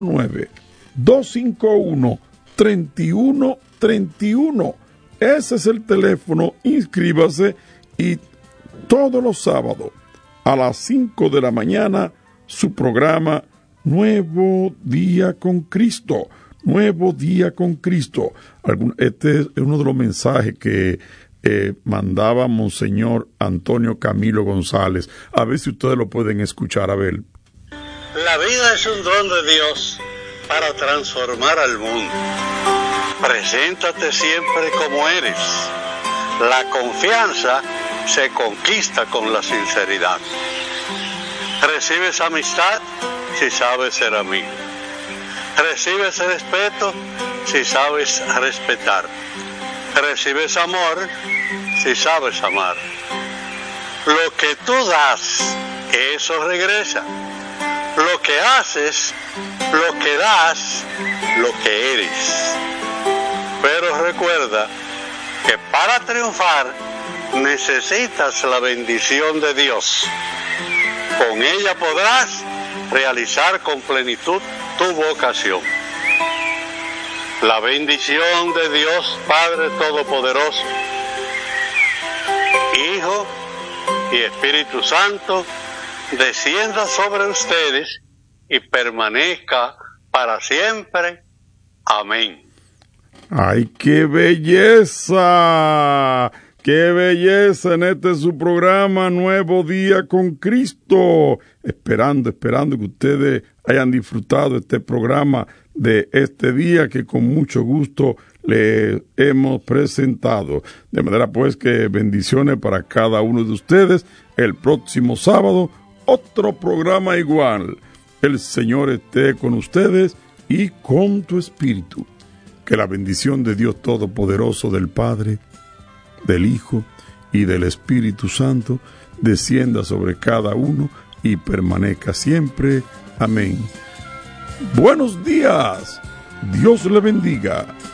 9-251-3131. Ese es el teléfono. Inscríbase y todos los sábados a las 5 de la mañana su programa Nuevo Día con Cristo. Nuevo Día con Cristo. Este es uno de los mensajes que mandaba Monseñor Antonio Camilo González. A ver si ustedes lo pueden escuchar. A ver. La vida es un don de Dios para transformar al mundo. Preséntate siempre como eres. La confianza se conquista con la sinceridad. Recibes amistad si sabes ser amigo. Recibes respeto si sabes respetar. Recibes amor si sabes amar. Lo que tú das, eso regresa. Lo que haces, lo que das, lo que eres. Pero recuerda que para triunfar necesitas la bendición de Dios. Con ella podrás realizar con plenitud tu vocación. La bendición de Dios Padre Todopoderoso, Hijo y Espíritu Santo descienda sobre ustedes y permanezca para siempre. Amén. ¡Ay, qué belleza! ¡Qué belleza en este su programa Nuevo Día con Cristo! Esperando que ustedes hayan disfrutado este programa de este día que con mucho gusto le hemos presentado. De manera pues que bendiciones para cada uno de ustedes. El próximo sábado, otro programa igual. El Señor esté con ustedes y con tu espíritu. Que la bendición de Dios Todopoderoso, del Padre, del Hijo y del Espíritu Santo descienda sobre cada uno y permanezca siempre. Amén. Buenos días. Dios le bendiga.